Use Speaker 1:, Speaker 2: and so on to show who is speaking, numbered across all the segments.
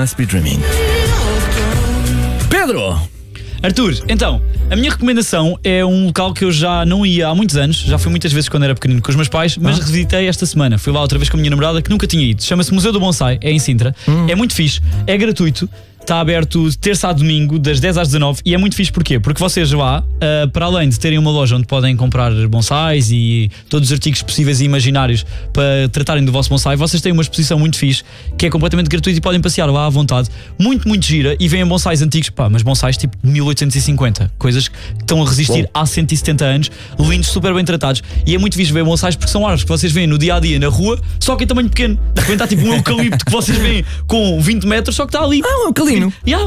Speaker 1: Must Be Dreaming. Pedro!
Speaker 2: Arthur, então, a minha recomendação é um local que eu já não ia há muitos anos. Já fui muitas vezes quando era pequenino com os meus pais, mas revisitei esta semana. Fui lá outra vez com a minha namorada que nunca tinha ido. Chama-se Museu do Bonsai, é em Sintra. É muito fixe, é gratuito. Está aberto terça a domingo, das 10 às 19, e é muito fixe porquê? Porque vocês lá, para além de terem uma loja onde podem comprar bonsais e todos os artigos possíveis e imaginários para tratarem do vosso bonsai, vocês têm uma exposição muito fixe, que é completamente gratuita e podem passear lá à vontade. Muito, muito gira, e vêm bonsais antigos, mas bonsais tipo de 1850, coisas que estão a resistir há 170 anos, lindos, super bem tratados, e é muito fixe ver bonsais porque são árvores que vocês veem no dia-a-dia na rua, só que em tamanho pequeno. De repente está tipo um eucalipto que vocês veem com 20 metros, só que está ali.
Speaker 1: Um eucalipto.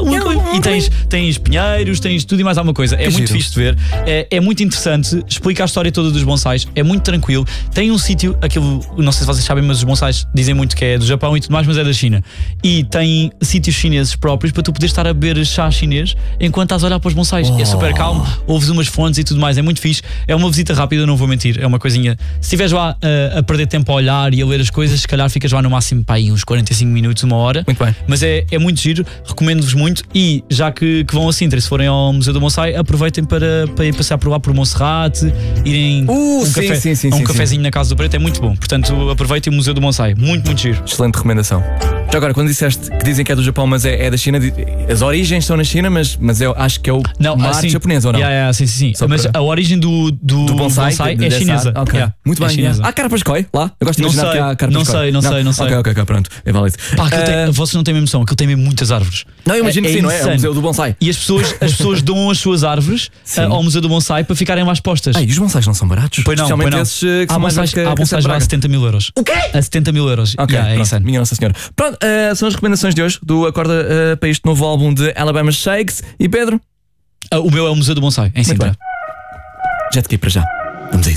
Speaker 2: E tens pinheiros, tens tudo e mais alguma coisa. É muito fixe de ver, é muito interessante, explica a história toda dos bonsais, é muito tranquilo. Tem um sítio, aquilo, não sei se vocês sabem, mas os bonsais dizem muito que é do Japão e tudo mais, mas é da China. E tem sítios chineses próprios para tu poderes estar a beber chá chinês enquanto estás a olhar para os bonsais. É super calmo, ouves umas fontes e tudo mais, é muito fixe. É uma visita rápida, não vou mentir, é uma coisinha. Se estiveres lá a perder tempo a olhar e a ler as coisas, se calhar ficas lá no máximo para aí uns 45 minutos, uma hora.
Speaker 1: Muito bem.
Speaker 2: Mas é muito giro, recomendo-vos muito. E já que vão a Sintra, se forem ao Museu do Bonsai, aproveitem para ir passear por lá por Monserrate, irem um cafezinho na Casa do Preto, é muito bom. Portanto, aproveitem o Museu do Bonsai, muito, muito giro.
Speaker 1: Excelente recomendação. Já agora, quando disseste que dizem que é do Japão, mas é da China, as origens estão na China, mas eu acho que é uma arte japonesa, ou não?
Speaker 2: Sim. Mas a origem do bonsai é chinesa.
Speaker 1: Muito bem.
Speaker 2: Chinesa.
Speaker 1: Há carapascói lá? Eu gosto de imaginar que há carapascói.
Speaker 2: Não sei.
Speaker 1: Ok, pronto. É válido.
Speaker 2: Vocês não têm mesmo noção, aquilo tem mesmo muitas árvores.
Speaker 1: Não, eu imagino que sim, não é? É o Museu do Bonsai.
Speaker 2: E as pessoas dão as suas árvores ao Museu do Bonsai para ficarem lá expostas.
Speaker 1: E os bonsais não são baratos?
Speaker 2: Pois não.
Speaker 1: Esses que
Speaker 2: há bonsais lá a 70 mil euros.
Speaker 1: O quê?
Speaker 2: A 70 mil euros. É insano.
Speaker 1: Minha Nossa Senhora. Pronto, são as recomendações de hoje do Acorda para este novo álbum de Alabama Shakes. E Pedro?
Speaker 2: O meu é o Museu do Bonsai, em Sintra.
Speaker 1: Já te para já. Vamos a isso.